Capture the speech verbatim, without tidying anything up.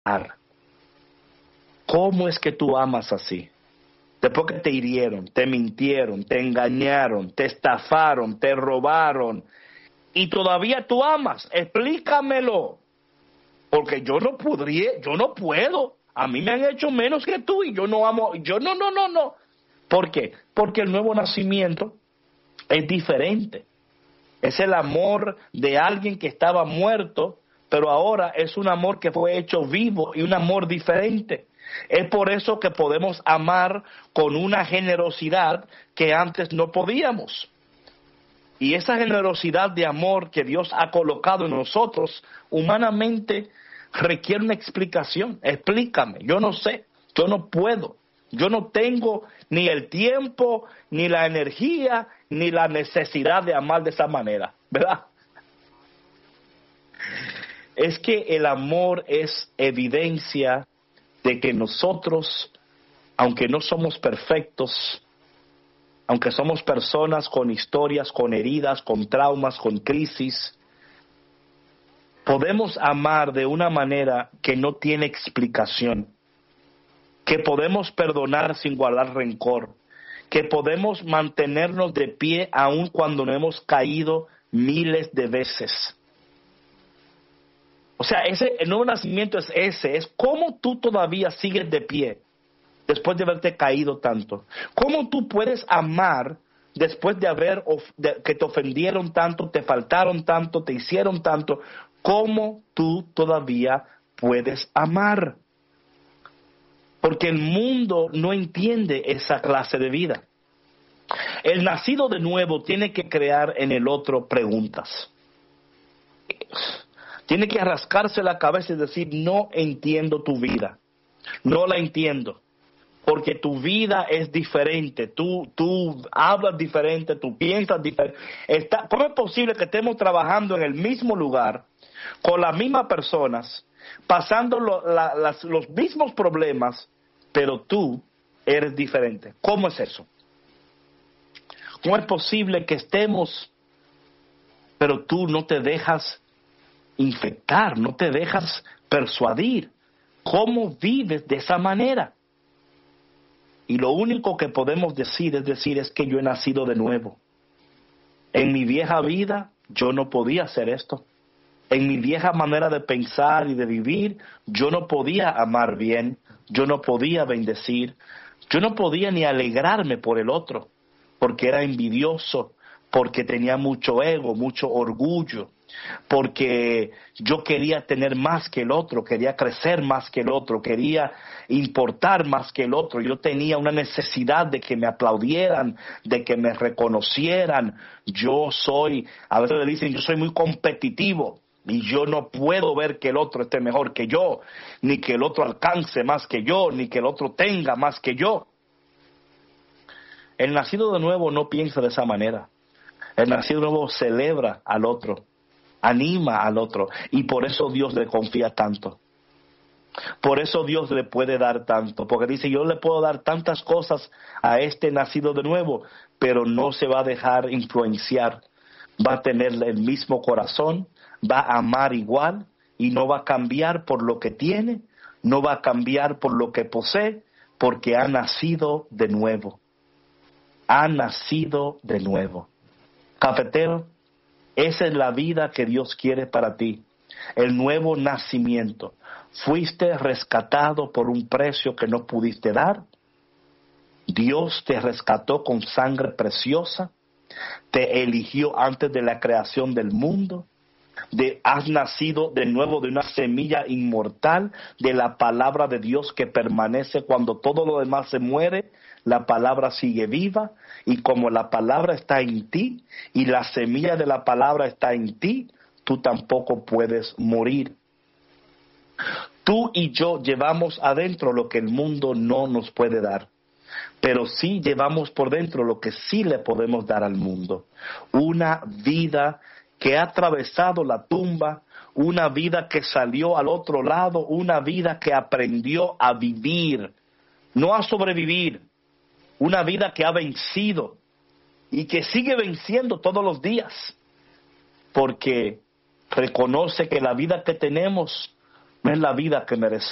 ¿Cómo es que tú amas así? Después que te hirieron, te mintieron, te engañaron, te estafaron, te robaron, y todavía tú amas. Explícamelo. Porque yo no podría, yo no puedo. A mí me han hecho menos que tú y yo no amo, yo no, no, no, no. ¿Por qué? Porque el nuevo nacimiento es diferente. Es el amor de alguien que estaba muerto, pero ahora es un amor que fue hecho vivo y un amor diferente. Es por eso que podemos amar con una generosidad que antes no podíamos. Y esa generosidad de amor que Dios ha colocado en nosotros, humanamente, requiere una explicación. Explícame, yo no sé, yo no puedo. Yo no tengo ni el tiempo, ni la energía, ni la necesidad de amar de esa manera, ¿verdad? Es que el amor es evidencia de que nosotros, aunque no somos perfectos, aunque somos personas con historias, con heridas, con traumas, con crisis, podemos amar de una manera que no tiene explicación, que podemos perdonar sin guardar rencor, que podemos mantenernos de pie aun cuando no hemos caído miles de veces. O sea, ese, el nuevo nacimiento es ese, es cómo tú todavía sigues de pie después de haberte caído tanto. ¿Cómo tú puedes amar después de haber, de, que te ofendieron tanto, te faltaron tanto, te hicieron tanto? ¿Cómo tú todavía puedes amar? Porque el mundo no entiende esa clase de vida. El nacido de nuevo tiene que crear en el otro preguntas. Tiene que rascarse la cabeza y decir, no entiendo tu vida. No la entiendo. Porque tu vida es diferente. Tú, tú hablas diferente, tú piensas diferente. Está, ¿cómo es posible que estemos trabajando en el mismo lugar, con las mismas personas, pasando lo, la, las, los mismos problemas, pero tú eres diferente? ¿Cómo es eso? ¿Cómo es posible que estemos, pero tú no te dejas infectar, no te dejas persuadir? ¿Cómo vives de esa manera? Y lo único que podemos decir es decir es que yo he nacido de nuevo. En mi vieja vida yo no podía hacer esto. En mi vieja manera de pensar y de vivir, yo no podía amar bien, yo no podía bendecir, yo no podía ni alegrarme por el otro, porque era envidioso, porque tenía mucho ego, mucho orgullo, porque yo quería tener más que el otro, quería crecer más que el otro, quería importar más que el otro. Yo tenía una necesidad de que me aplaudieran, de que me reconocieran. Yo soy, a veces le dicen, yo soy muy competitivo y yo no puedo ver que el otro esté mejor que yo, ni que el otro alcance más que yo, ni que el otro tenga más que yo. El nacido de nuevo no piensa de esa manera. El nacido de nuevo celebra al otro, anima al otro, y por eso Dios le confía tanto. Por eso Dios le puede dar tanto, porque dice, yo le puedo dar tantas cosas a este nacido de nuevo, pero no se va a dejar influenciar. Va a tener el mismo corazón, va a amar igual y no va a cambiar por lo que tiene, no va a cambiar por lo que posee, porque ha nacido de nuevo. Ha nacido de nuevo. Cafetero, esa es la vida que Dios quiere para ti, el nuevo nacimiento. Fuiste rescatado por un precio que no pudiste dar. Dios te rescató con sangre preciosa, te eligió antes de la creación del mundo. De, has nacido de nuevo de una semilla inmortal, de la palabra de Dios que permanece cuando todo lo demás se muere. La palabra sigue viva, y como la palabra está en ti y la semilla de la palabra está en ti, tú tampoco puedes morir. Tú y yo llevamos adentro lo que el mundo no nos puede dar, pero sí llevamos por dentro lo que sí le podemos dar al mundo. Una vida que ha atravesado la tumba, una vida que salió al otro lado, una vida que aprendió a vivir, no a sobrevivir. Una vida que ha vencido y que sigue venciendo todos los días, porque reconoce que la vida que tenemos no es la vida que merecemos.